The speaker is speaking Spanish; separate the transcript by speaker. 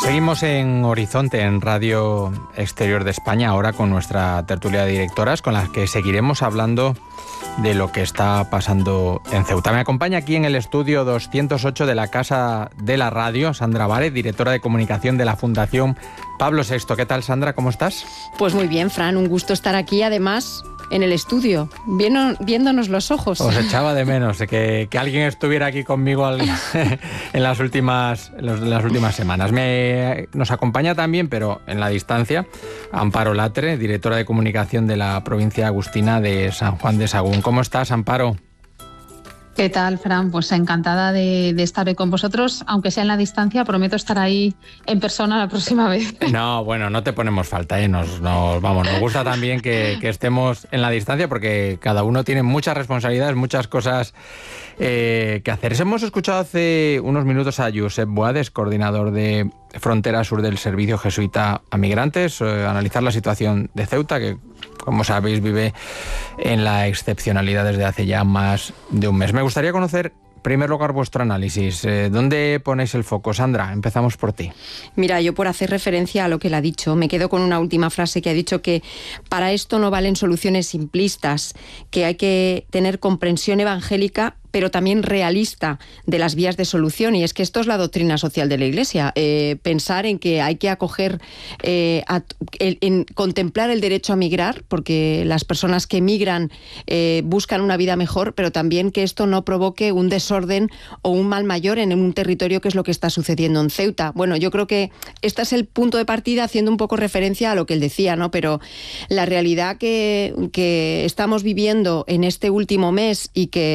Speaker 1: Seguimos en Horizonte, en Radio Exterior de España, ahora con nuestra tertulia de directoras, con las que seguiremos hablando de lo que está pasando en Ceuta. Me acompaña aquí en el estudio 208 de la Casa de la Radio, Sandra Bárez, directora de comunicación de la Fundación Pablo VI. ¿Qué tal, Sandra? ¿Cómo estás?
Speaker 2: Pues muy bien, Fran, un gusto estar aquí, además, en el estudio, viéndonos los ojos.
Speaker 1: Os echaba de menos que alguien estuviera aquí conmigo en las últimas semanas. Nos acompaña también, pero en la distancia, Amparo Latre, directora de comunicación de la provincia agustina de San Juan de Sagún. ¿Cómo estás, Amparo?
Speaker 3: ¿Qué tal, Fran? Pues encantada de estar hoy con vosotros, aunque sea en la distancia, prometo estar ahí en persona la próxima vez.
Speaker 1: No, bueno, no te ponemos falta, ¿eh? Nos gusta también que estemos en la distancia porque cada uno tiene muchas responsabilidades, muchas cosas que hacer. Hemos escuchado hace unos minutos a Josep Boades, coordinador de Frontera Sur del Servicio Jesuita a Migrantes, analizar la situación de Ceuta, que, como sabéis, vive en la excepcionalidad desde hace ya más de un mes. Me gustaría conocer, en primer lugar, vuestro análisis. ¿Dónde ponéis el foco? Sandra, empezamos por ti.
Speaker 2: Mira, yo por hacer referencia a lo que él ha dicho, me quedo con una última frase que ha dicho, que para esto no valen soluciones simplistas, que hay que tener comprensión evangélica, pero también realista, de las vías de solución. Y es que esto es la doctrina social de la Iglesia. Pensar en que hay que acoger, en contemplar el derecho a migrar, porque las personas que migran buscan una vida mejor, pero también que esto no provoque un desorden o un mal mayor en un territorio, que es lo que está sucediendo en Ceuta. Bueno, yo creo que este es el punto de partida, haciendo un poco referencia a lo que él decía, ¿no? Pero la realidad que estamos viviendo en este último mes y que